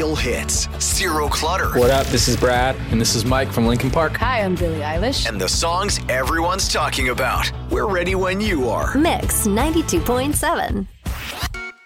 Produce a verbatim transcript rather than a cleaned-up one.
real hits, zero clutter. What up? This is Brad, and this is Mike from Linkin Park. Hi, I'm Billie Eilish. And the songs everyone's talking about. We're ready when you are. Mix ninety-two point seven.